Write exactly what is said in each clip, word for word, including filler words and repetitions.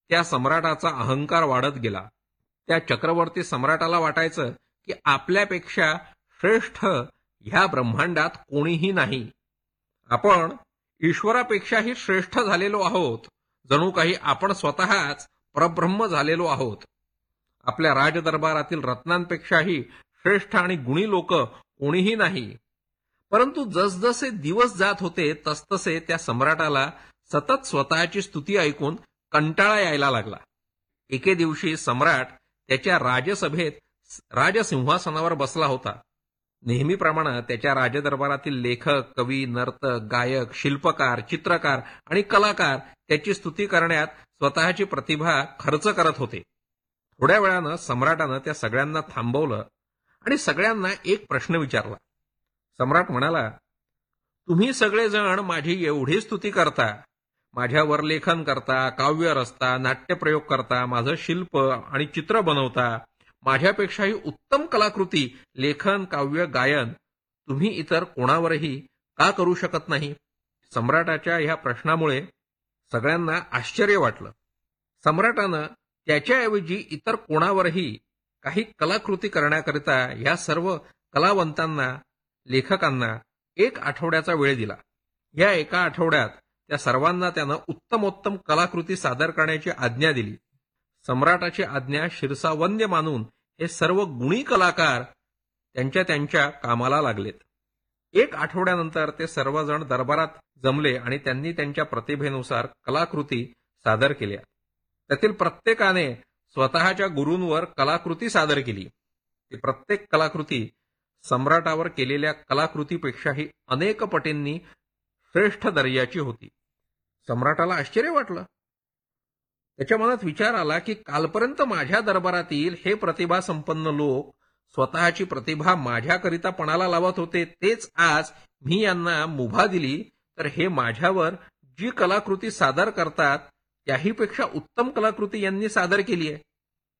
त्या सम्राटाचा अहंकार वाढत गेला. त्या चक्रवर्ती सम्राटाला वाटायचं की आपल्यापेक्षा श्रेष्ठ ह्या ब्रह्मांडात कोणीही नाही. आपण ईश्वरापेक्षाही श्रेष्ठ झालेलो आहोत. जणू काही आपण स्वतःच परब्रह्म झालेलो आहोत. आपल्या राजदरबारातील रत्नांपेक्षाही श्रेष्ठ आणि गुणी लोक कोणीही नाही. परंतु जसजसे दिवस जात होते तसतसे त्या सम्राटाला सतत स्वतःची स्तुती ऐकून कंटाळा यायला लागला. एके दिवशी सम्राट त्याच्या राजसभेत राजसिंहासनावर बसला होता. नेहमीप्रमाणे त्याच्या राजदरबारातील लेखक, कवी, नर्तक, गायक, शिल्पकार, चित्रकार आणि कलाकार त्याची स्तुती करण्यात स्वतःची प्रतिभा खर्च करत होते. थोड्या वेळानं सम्राटानं त्या सगळ्यांना थांबवलं आणि सगळ्यांना एक प्रश्न विचारला. सम्राट म्हणाला, तुम्ही सगळेजण माझी एवढी स्तुती करता, माझ्यावर लेखन करता, काव्य रचता, नाट्यप्रयोग करता, माझं शिल्प आणि चित्र बनवता, माझ्यापेक्षाही उत्तम कलाकृती, लेखन, काव्य, गायन तुम्ही इतर कोणावरही का करू शकत नाही? सम्राटाच्या ह्या प्रश्नामुळे सगळ्यांना आश्चर्य वाटलं. सम्राटानं त्याच्याऐवजी इतर कोणावरही काही कलाकृती करण्याकरिता या सर्व कलावंतांना, लेखकांना एक आठवड्याचा वेळ दिला. या एका आठवड्यात त्या सर्वांना त्यानं उत्तमोत्तम कलाकृती सादर करण्याची आज्ञा दिली. सम्राटाची आज्ञा शिरसावंद्य मानून हे सर्व गुणी कलाकार त्यांच्या त्यांच्या कामाला लागलेत. एक आठवड्यानंतर ते सर्वजण दरबारात जमले आणि त्यांनी त्यांच्या प्रतिभेनुसार कलाकृती सादर केल्या. त्यातील प्रत्येकाने स्वतःच्या गुरूंवर कलाकृती सादर केली. ती प्रत्येक कलाकृती सम्राटावर केलेल्या कलाकृतीपेक्षाही अनेक पटींनी श्रेष्ठ दर्जाची होती. सम्राटाला आश्चर्य वाटलं. त्याच्या मनात विचार आला की कालपर्यंत माझ्या दरबारातील हे प्रतिभा संपन्न लोक स्वतःची प्रतिभा माझ्याकरिता पणाला लावत होते, तेच आज मी यांना मुभा दिली तर हे माझ्यावर जी कलाकृती सादर करतात त्याहीपेक्षा उत्तम कलाकृती यांनी सादर केली आहे.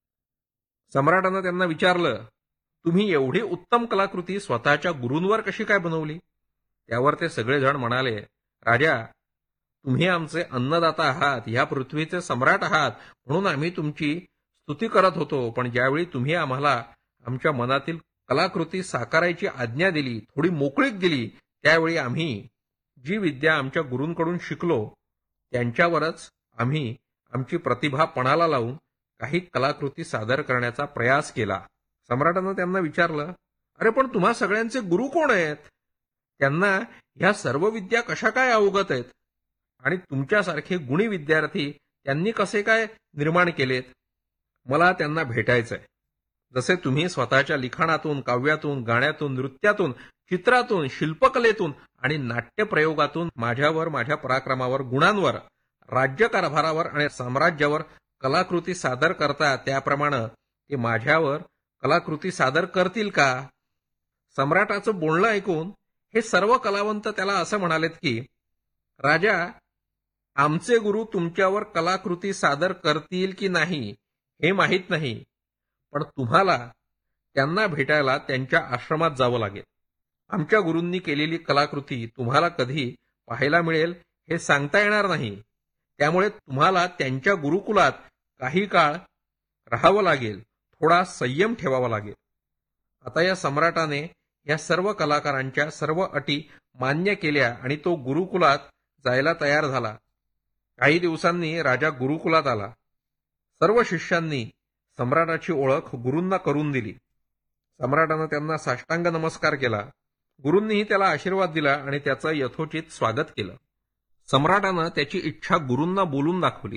सम्राटानं त्यांना विचारलं, तुम्ही एवढी उत्तम कलाकृती स्वतःच्या गुरूंवर कशी काय बनवली? त्यावर ते सगळेजण म्हणाले, राजा, तुम्ही आमचे अन्नदाता आहात, ह्या पृथ्वीचे सम्राट आहात, म्हणून आम्ही तुमची स्तुती करत होतो. पण ज्यावेळी तुम्ही आम्हाला आमच्या मनातील कलाकृती साकारायची आज्ञा दिली, थोडी मोकळीक दिली, त्यावेळी आम्ही जी विद्या आमच्या गुरूंकडून शिकलो त्यांच्यावरच आम्ही आमची प्रतिभा पणाला लावून काही कलाकृती सादर करण्याचा प्रयास केला. सम्राटानं त्यांना विचारलं, अरे पण तुम्हा सगळ्यांचे गुरु कोण आहेत? त्यांना ह्या सर्व विद्या कशा काय अवगत आहेत? आणि तुमच्यासारखे गुणी विद्यार्थी त्यांनी कसे काय निर्माण केलेत? मला त्यांना भेटायचंय. जसे तुम्ही स्वतःच्या लिखाणातून, काव्यातून, गाण्यातून, नृत्यातून, चित्रातून, शिल्पकलेतून आणि नाट्यप्रयोगातून माझ्यावर, माझ्या पराक्रमावर, गुणांवर, राज्यकारभारावर आणि साम्राज्यावर कलाकृती सादर करता, त्याप्रमाणे ते माझ्यावर कलाकृती सादर करतील का? सम्राटाचं बोलणं ऐकून हे सर्व कलावंत त्याला असं म्हणालेत की, राजा, आमचे गुरु तुमच्यावर कलाकृती सादर करतील की नाही हे माहीत नाही, पण तुम्हाला त्यांना भेटायला त्यांच्या आश्रमात जावं लागेल. आमच्या गुरूंनी केलेली कलाकृती तुम्हाला कधी पाहायला मिळेल हे सांगता येणार नाही. त्यामुळे तुम्हाला त्यांच्या गुरुकुलात काही काळ राहावं लागेल, थोडा संयम ठेवावा लागेल. आता या सम्राटाने या सर्व कलाकारांच्या सर्व अटी मान्य केल्या आणि तो गुरुकुलात जायला तयार झाला. काही दिवसांनी राजा गुरुकुलात आला. सर्व शिष्यांनी सम्राटाची ओळख गुरूंना करून दिली. सम्राटानं त्यांना साष्टांग नमस्कार केला. गुरूंनीही त्याला आशीर्वाद दिला आणि त्याचं यथोचित स्वागत केलं. सम्राटानं त्याची इच्छा गुरूंना बोलून दाखवली.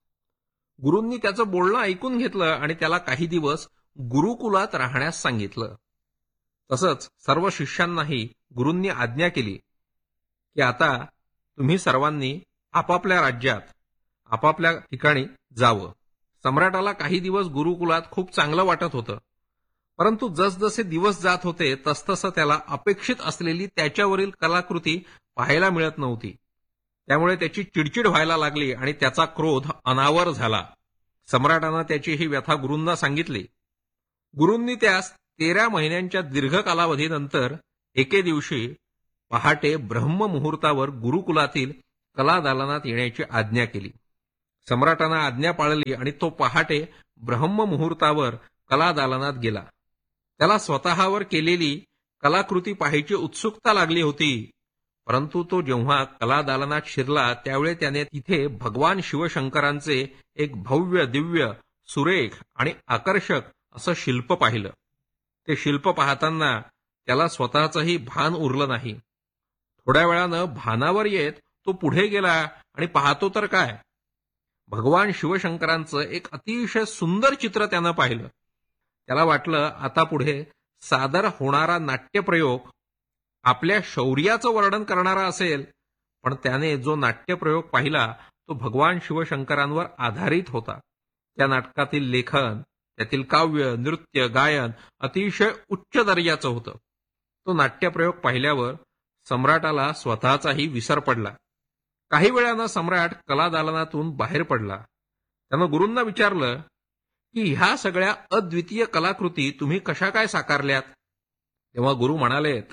गुरूंनी त्याचं बोलणं ऐकून घेतलं आणि त्याला काही दिवस गुरुकुलात राहण्यास सांगितलं. तसंच सर्व शिष्यांनाही गुरूंनी आज्ञा केली की आता तुम्ही सर्वांनी आपापल्या राज्यात, आपापल्या ठिकाणी जावं. सम्राटाला काही दिवस गुरुकुलात खूप चांगलं वाटत होतं. परंतु जसजसे दिवस जात होते तसतसं त्याला अपेक्षित असलेली त्याच्यावरील कलाकृती पाहायला मिळत नव्हती. त्यामुळे त्याची चिडचिड व्हायला लागली आणि त्याचा क्रोध अनावर झाला. सम्राटानं त्याची ही व्यथा गुरूंना सांगितली. गुरूंनी त्यास तेरा महिन्यांच्या दीर्घ कालावधीनंतर एके दिवशी पहाटे ब्रह्ममुहूर्तावर गुरुकुलातील कलादालनात येण्याची आज्ञा केली. सम्राटानं आज्ञा पाळली आणि तो पहाटे ब्रह्ममुहूर्तावर कलादालनात गेला. त्याला स्वतःवर केलेली कलाकृती पाहायची उत्सुकता लागली होती. परंतु तो जेव्हा कलादालनात शिरला त्यावेळी त्याने तिथे भगवान शिवशंकरांचे एक भव्य दिव्य सुरेख आणि आकर्षक असं शिल्प पाहिलं. ते शिल्प पाहताना त्याला स्वतःचंही भान उरलं नाही. थोड्या वेळानं भानावर येत तो पुढे गेला आणि पाहतो तर काय, भगवान शिवशंकरांचं एक अतिशय सुंदर चित्र त्यानं पाहिलं. त्याला वाटलं आता पुढे सादर होणारा नाट्यप्रयोग आपल्या शौर्याचं वर्णन करणारा असेल, पण त्याने जो नाट्यप्रयोग पाहिला तो भगवान शिवशंकरांवर आधारित होता. त्या नाटकातील लेखन, त्यातील काव्य, नृत्य, गायन अतिशय उच्च दर्जाचं होतं. तो नाट्यप्रयोग पाहिल्यावर सम्राटाला स्वतःचाही विसर पडला. काही वेळानं सम्राट कलादालनातून बाहेर पडला. त्यानं गुरूंना विचारलं की ह्या सगळ्या अद्वितीय कलाकृती तुम्ही कशा काय साकारल्यात? तेव्हा गुरु म्हणालेत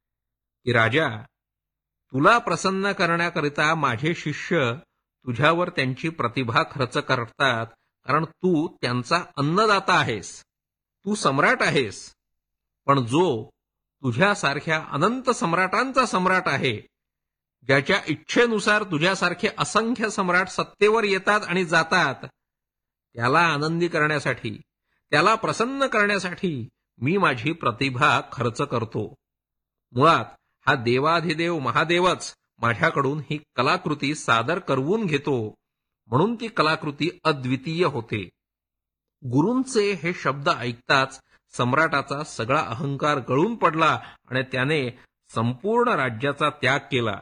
की राजा, तुला प्रसन्न करण्याकरिता माझे शिष्य तुझ्यावर त्यांची प्रतिभा खर्च करतात, कारण तू त्यांचा अन्नदाता आहेस, तू सम्राट आहेस. पण जो तुझ्यासारख्या अनंत सम्राटांचा सम्राट आहे, ज्याच्या इच्छेनुसार तुझ्यासारखे असंख्य सम्राट सत्तेवर येतात आणि जातात, त्याला आनंदी करण्यासाठी, त्याला प्रसन्न करण्यासाठी मी माझी प्रतिभा खर्च करतो. मुळात हा देवाधिदेव महादेवच माझ्याकडून ही कलाकृती सादर करवून घेतो, म्हणून ती कलाकृती अद्वितीय होते. गुरूंचे हे शब्द ऐकताच सम्राटाचा सगळा अहंकार गळून पडला आणि त्याने संपूर्ण राज्याचा त्याग केला.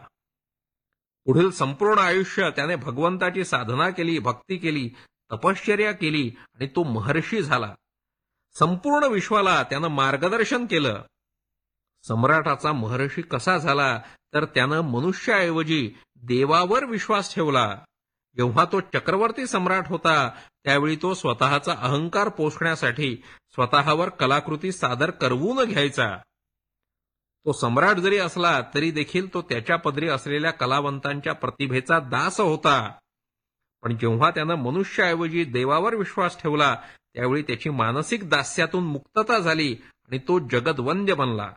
पुढील संपूर्ण आयुष्य त्याने भगवंताची साधना केली, भक्ती केली, तपश्चर्या केली आणि तो महर्षी झाला. संपूर्ण विश्वाला त्यानं मार्गदर्शन केलं. सम्राटाचा महर्षी कसा झाला तर त्यानं मनुष्याऐवजी देवावर विश्वास ठेवला. जेव्हा तो चक्रवर्ती सम्राट होता त्यावेळी तो स्वतःचा अहंकार पोषण्यासाठी स्वतःवर कलाकृती सादर करवून घ्यायचा. तो सम्राट जरी असला तरी देखील तो त्याच्या पदरी असलेल्या कलावंतांच्या प्रतिभेचा दास होता. पण जेव्हा त्यानं मनुष्याऐवजी देवावर विश्वास ठेवला त्यावेळी त्याची मानसिक दास्यातून मुक्तता झाली आणि तो जगद्वंद्य बनला.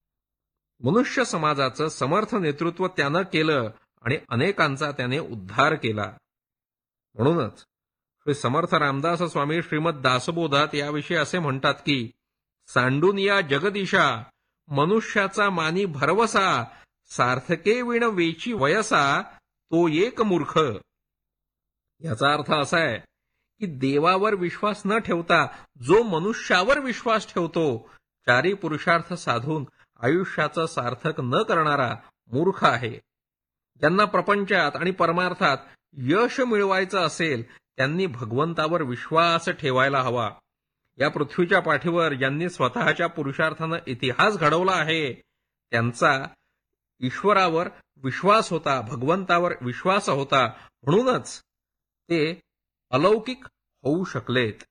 मनुष्य समाजाचं समर्थ नेतृत्व त्यानं केलं आणि अनेकांचा त्याने उद्धार केला. म्हणूनच श्री समर्थ रामदास स्वामी श्रीमद दासबोधात याविषयी असे म्हणतात की सांडून या जगदीशा मनुष्याचा मानी भरवसा, सार्थके विण वेची वयसा तो एक मूर्ख. याचा अर्थ असा आहे की देवावर विश्वास न ठेवता जो मनुष्यावर विश्वास ठेवतो, चारी पुरुषार्थ साधून आयुष्याचं सार्थक न करणारा मूर्ख आहे. ज्यांना प्रपंचात आणि परमार्थात यश मिळवायचं असेल त्यांनी भगवंतावर विश्वास ठेवायला हवा. या पृथ्वीच्या पाठीवर ज्यांनी स्वतःच्या पुरुषार्थानं इतिहास घडवला आहे त्यांचा ईश्वरावर विश्वास होता, भगवंतावर विश्वास होता, म्हणूनच ते अलौकिक होऊ शकलेत.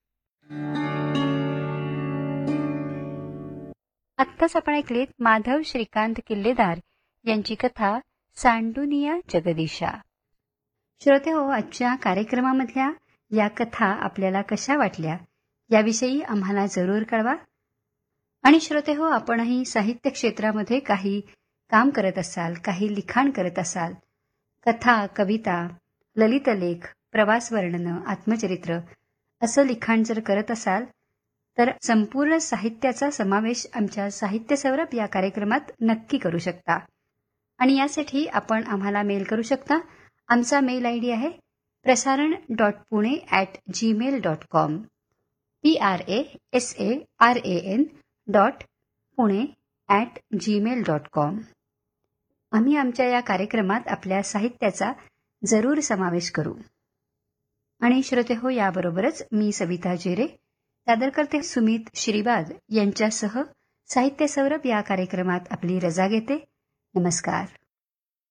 आत्ताच आपण ऐकलेत माधव श्रीकांत किल्लेदार यांची कथा सांडुनिया जगदीशा. श्रोते हो, आजच्या कार्यक्रमामधल्या या कथा आपल्याला कशा वाटल्या याविषयी आम्हाला जरूर कळवा. आणि श्रोते हो, आपणही साहित्य क्षेत्रामध्ये काही काम करत असाल, काही लिखाण करत असाल, कथा, कविता, ललितलेख, प्रवास वर्णनं, आत्मचरित्र असं लिखाण जर करत असाल तर संपूर्ण साहित्याचा समावेश आमच्या साहित्य सौरभ या कार्यक्रमात नक्की करू शकता. आणि यासाठी आपण आम्हाला मेल करू शकता. आमचा मेल आय डी आहे प्रसारण dot Pune at Gmail dot com. P R A S A R A N dot Pune at Gmail dot com. आम्ही आमच्या या कार्यक्रमात आपल्या साहित्याचा जरूर समावेश करू. आणि श्रोते हो, याबरोबरच मी सविता जेरे सादर करते सुमित श्रीवाद यांच्यासह साहित्य सौरभ या कार्यक्रमात आपली रजा घेते. नमस्कार.